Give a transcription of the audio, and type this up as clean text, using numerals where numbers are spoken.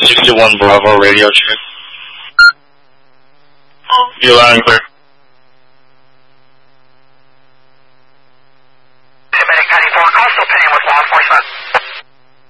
61 Bravo radio check. You're loud and clear. Medic 94, call still pending with law enforcement.